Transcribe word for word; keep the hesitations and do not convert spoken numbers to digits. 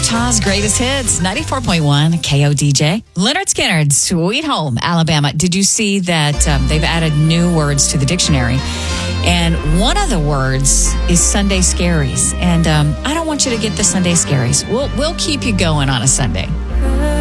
Utah's greatest hits, ninety-four point one K O D J. Leonard Skinner, Sweet Home, Alabama. Did you see that um, they've added new words to the dictionary? And one of the words is Sunday Scaries. And um, I don't want you to get the Sunday Scaries. We'll, we'll keep you going on a Sunday.